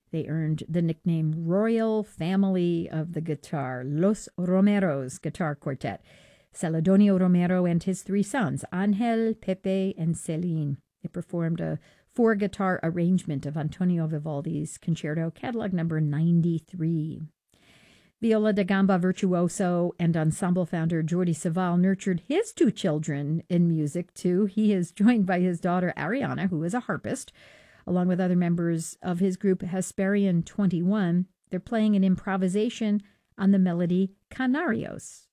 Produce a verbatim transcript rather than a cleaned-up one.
They earned the nickname Royal Family of the Guitar, Los Romeros Guitar Quartet. Celedonio Romero and his three sons, Angel, Pepe, and Celine. They performed a four-guitar arrangement of Antonio Vivaldi's Concerto, catalog number ninety-three. Viola da Gamba virtuoso and ensemble founder Jordi Savall nurtured his two children in music, too. He is joined by his daughter Ariana, who is a harpist, along with other members of his group Hesperian twenty-one. They're playing an improvisation on the melody Canarios.